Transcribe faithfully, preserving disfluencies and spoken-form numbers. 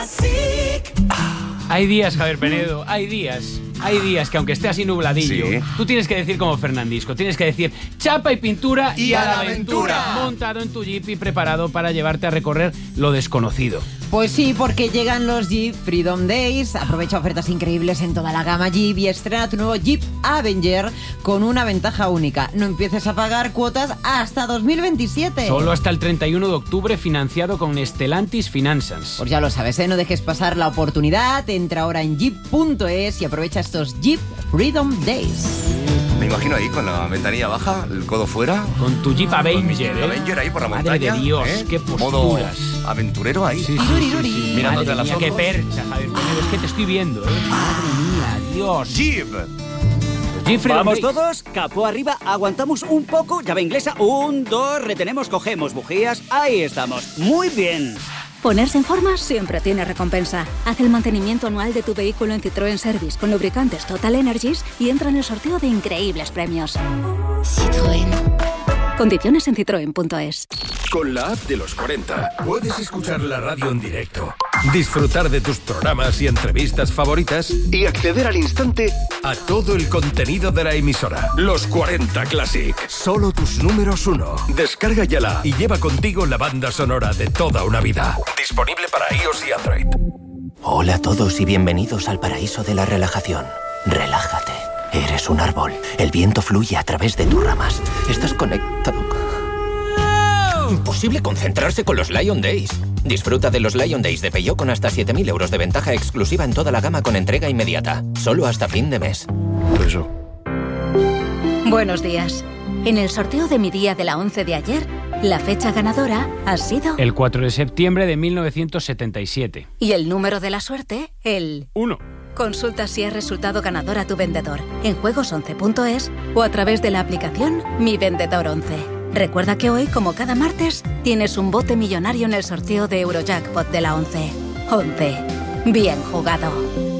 Hay días, Javier Penedo, hay días, hay días que aunque esté así nubladillo, sí, tú tienes que decir como Fernandisco, tienes que decir chapa y pintura y, y a la aventura. aventura. Montado en tu Jeep y preparado para llevarte a recorrer lo desconocido. Pues sí, porque llegan los Jeep Freedom Days. Aprovecha ofertas increíbles en toda la gama Jeep y estrena tu nuevo Jeep Avenger con una ventaja única. No empieces a pagar cuotas hasta dos mil veintisiete. Solo hasta el treinta y uno de octubre, financiado con Stellantis Finanzas. Pues ya lo sabes, ¿eh? No dejes pasar la oportunidad. Entra ahora en jeep punto es y aprovecha estos Jeep Freedom Days. Me imagino ahí con la ventanilla baja, el codo fuera. Con tu Jeep Avenger, ¿eh? Avenger ahí por la Madre montaña. de Dios, ¿eh? qué posturas. Modo aventurero ahí. Sí, sí, sí, sí, sí. Mirándote Madre a las mía, ojos. qué percha, Javier Penedo, es que te estoy viendo, ¿eh? Madre mía, Dios. Jeep. Jeep Vamos todos, capó arriba, aguantamos un poco, llave inglesa, un, dos, retenemos, cogemos bujías, ahí estamos, muy bien. Ponerse en forma siempre tiene recompensa. Haz el mantenimiento anual de tu vehículo en Citroën Service con lubricantes Total Energies y entra en el sorteo de increíbles premios. Citroën. Condiciones en citroen punto es. Con la app de los cuarenta puedes escuchar la radio en directo, disfrutar de tus programas y entrevistas favoritas y acceder al instante a todo el contenido de la emisora. Los cuarenta Classic. Solo tus números uno. Descarga ya la y lleva contigo la banda sonora de toda una vida. Disponible para iOS y Android. Hola a todos y bienvenidos al paraíso de la relajación. Relájate. Eres un árbol. El viento fluye a través de tus ramas. Estás conectado. Imposible concentrarse con los Lion Days. Disfruta de los Lion Days de Peugeot con hasta siete mil euros de ventaja exclusiva en toda la gama con entrega inmediata. Solo hasta fin de mes. Eso. Buenos días. En el sorteo de mi día de la once de ayer, la fecha ganadora ha sido... El cuatro de septiembre de mil novecientos setenta y siete. Y el número de la suerte, el... Uno. Consulta si has resultado ganador a tu vendedor en juegos once punto es o a través de la aplicación Mi Vendedor once. Recuerda que hoy, como cada martes, tienes un bote millonario en el sorteo de Eurojackpot de la once. once. Bien jugado.